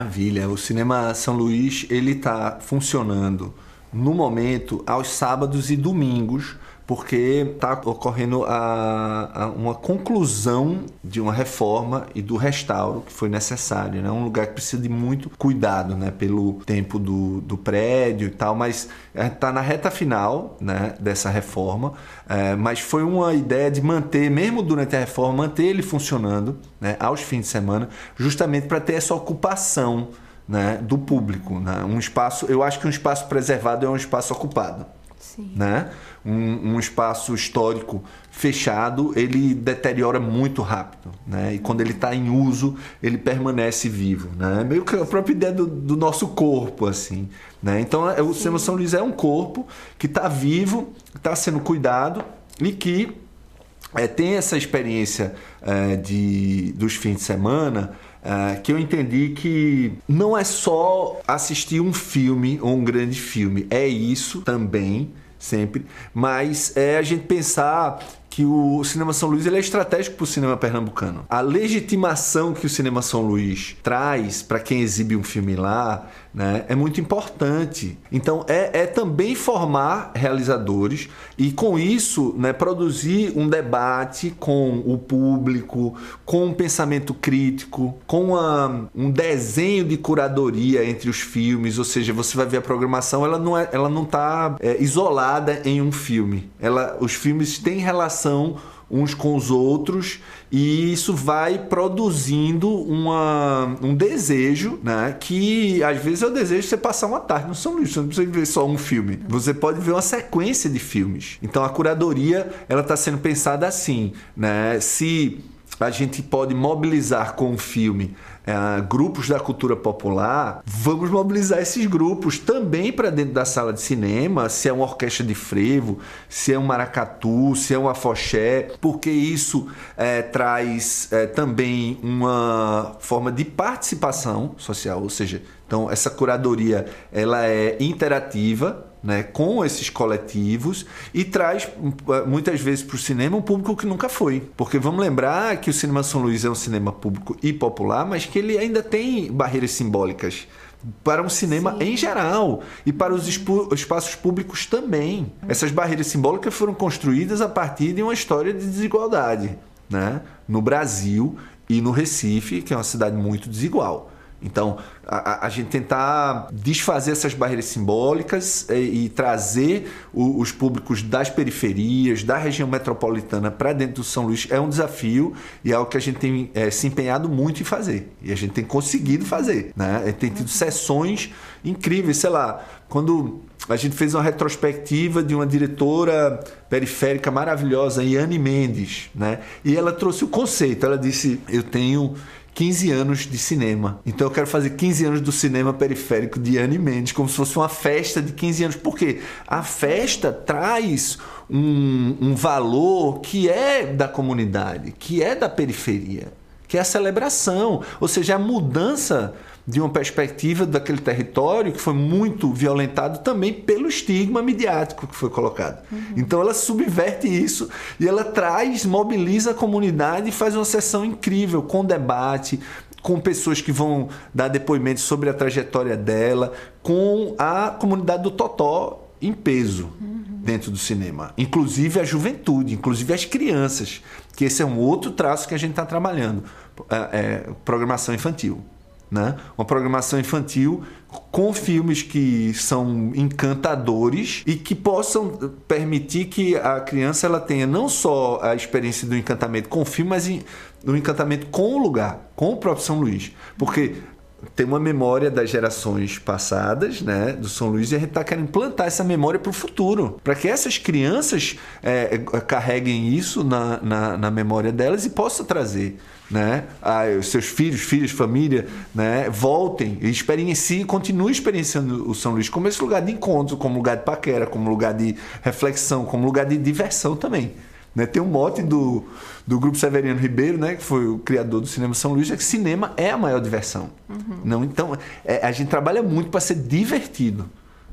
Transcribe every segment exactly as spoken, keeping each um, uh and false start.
Maravilha. O Cinema São Luís, ele está funcionando no momento aos sábados e domingos, porque está ocorrendo a, a uma conclusão de uma reforma e do restauro que foi necessário, né? Um lugar que precisa de muito cuidado, né? Pelo tempo do, do prédio e tal, mas está na reta final, né? Dessa reforma, é, mas foi uma ideia de manter, mesmo durante a reforma, manter ele funcionando, né? Aos fins de semana, justamente para ter essa ocupação, né? Do público, né? Um espaço, eu acho que um espaço preservado é um espaço ocupado. Sim. Né? Um, um espaço histórico fechado, ele deteriora muito rápido, né? E quando ele está em uso, ele permanece vivo, né? Meio que a própria ideia do, do nosso corpo, assim, né? Então, o Cinema São Luís é um corpo que está vivo, está sendo cuidado e que é, tem essa experiência é, de, dos fins de semana. Uh, que eu entendi que não é só assistir um filme ou um grande filme, é isso também, sempre, mas é a gente pensar que o Cinema São Luís ele é estratégico para o cinema pernambucano. A legitimação que o Cinema São Luís traz para quem exibe um filme lá, né, é muito importante. Então é, é também formar realizadores e com isso, né, produzir um debate com o público, com um pensamento crítico, com uma, um desenho de curadoria entre os filmes, ou seja, você vai ver a programação, ela não é, ela não está é, isolada em um filme. Ela, os filmes têm relação uns com os outros e isso vai produzindo uma, um desejo, né? Que às vezes é o desejo de você passar uma tarde no São Luís, você não precisa ver só um filme, você pode ver uma sequência de filmes. Então a curadoria ela está sendo pensada assim, né? Se a gente pode mobilizar com o filme é, grupos da cultura popular, vamos mobilizar esses grupos também para dentro da sala de cinema, se é uma orquestra de frevo, se é um maracatu, se é um afoxé, porque isso é, traz é, também uma forma de participação social, ou seja, então essa curadoria ela é interativa, né, com esses coletivos e traz muitas vezes para o cinema um público que nunca foi. Porque vamos lembrar que o Cinema São Luís é um cinema público e popular, mas que ele ainda tem barreiras simbólicas para um cinema Sim. em geral e para os espaços públicos também. Essas barreiras simbólicas foram construídas a partir de uma história de desigualdade, né, no Brasil e no Recife, que é uma cidade muito desigual. Então, a, a gente tentar desfazer essas barreiras simbólicas e, e trazer o, os públicos das periferias, da região metropolitana para dentro do São Luís é um desafio e é algo que a gente tem é, se empenhado muito em fazer. E a gente tem conseguido fazer, né? Tem tido sessões incríveis, sei lá, quando a gente fez uma retrospectiva de uma diretora periférica maravilhosa, Yane Mendes, né? E ela trouxe o conceito, ela disse, eu tenho quinze anos de cinema. Então eu quero fazer quinze anos do cinema periférico de Yane Mendes, como se fosse uma festa de quinze anos. Por quê? A festa traz um, um valor que é da comunidade, que é da periferia, que é a celebração, ou seja, a mudança de uma perspectiva daquele território que foi muito violentado também pelo estigma midiático que foi colocado. Uhum. Então ela subverte isso e ela traz, mobiliza a comunidade e faz uma sessão incrível, com debate, com pessoas que vão dar depoimentos sobre a trajetória dela, com a comunidade do Totó em peso uhum. dentro do cinema. Inclusive a juventude, inclusive as crianças, que esse é um outro traço que a gente está trabalhando. É, é, programação infantil. Né? Uma programação infantil com filmes que são encantadores e que possam permitir que a criança ela tenha não só a experiência do encantamento com o filme, mas do encantamento com o lugar, com o próprio São Luís. Porque tem uma memória das gerações passadas, né, do São Luís, e a gente está querendo implantar essa memória para o futuro, para que essas crianças é, carreguem isso na, na, na memória delas e possam trazer, né, a, os seus filhos, filhos, família, né, voltem e experienciem, continuem experienciando o São Luís como esse lugar de encontro, como lugar de paquera, como lugar de reflexão, como lugar de diversão também. Né? Tem um mote do, do Grupo Severiano Ribeiro, né, que foi o criador do Cinema São Luís, é que cinema é a maior diversão. Uhum. Não, então, é, a gente trabalha muito para ser divertido.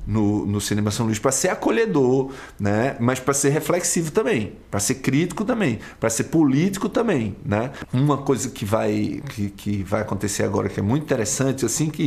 no, no Cinema São Luís para ser acolhedor, né? Mas para ser reflexivo também, para ser crítico também, para ser político também, né? Uma coisa que vai, que, que vai acontecer agora que é muito interessante, assim, que